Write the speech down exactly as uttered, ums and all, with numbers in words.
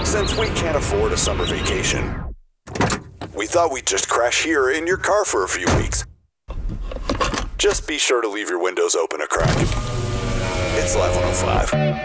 Since we can't afford a summer vacation, we thought we'd just crash here in your car for a few weeks. Just be sure to leave your windows open a crack. It's Live one oh five.